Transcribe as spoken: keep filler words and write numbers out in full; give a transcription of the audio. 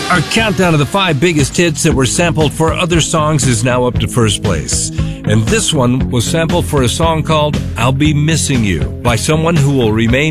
Our countdown of the five biggest hits that were sampled for other songs is now up to first place. And this one was sampled for a song called I'll Be Missing You by someone who will remain